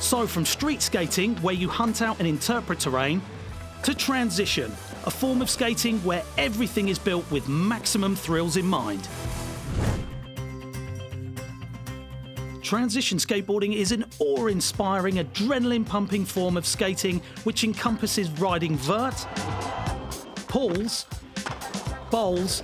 So from street skating, where you hunt out and interpret terrain, to transition, a form of skating where everything is built with maximum thrills in mind. Transition skateboarding is an awe-inspiring, adrenaline-pumping form of skating which encompasses riding vert, pools, bowls,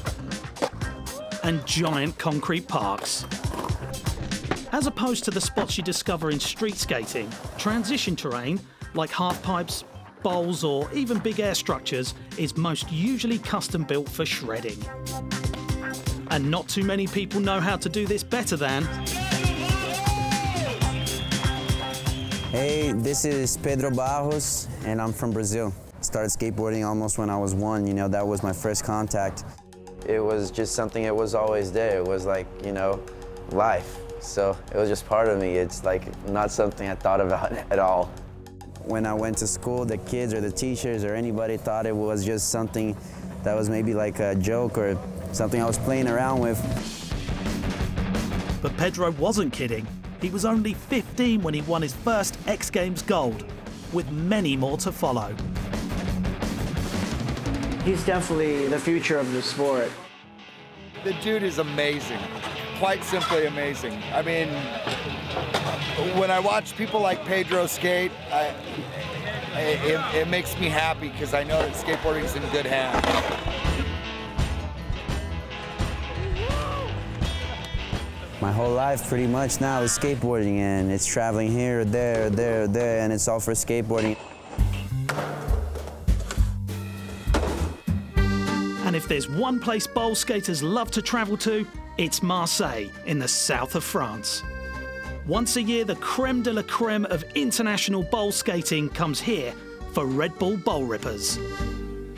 and giant concrete parks. As opposed to the spots you discover in street skating, transition terrain, like half-pipes, bowls, or even big air structures, is most usually custom-built for shredding. And not too many people know how to do this better than... Hey, this is Pedro Barros, and I'm from Brazil. Started skateboarding almost when I was 1, you know, that was my first contact. It was just something that was always there. It was like, you know, life. So it was just part of me. It's like not something I thought about at all. When I went to school, the kids or the teachers or anybody thought it was just something that was maybe like a joke or something I was playing around with. But Pedro wasn't kidding. He was only 15 when he won his first X Games gold, with many more to follow. He's definitely the future of the sport. The dude is amazing, quite simply amazing. I mean, when I watch people like Pedro skate, it makes me happy because I know that skateboarding's in good hands. My whole life pretty much now is skateboarding, and it's traveling here, there, and it's all for skateboarding. And if there's one place bowl skaters love to travel to, it's Marseille in the south of France. Once a year, the creme de la creme of international bowl skating comes here for Red Bull Bowl Rippers.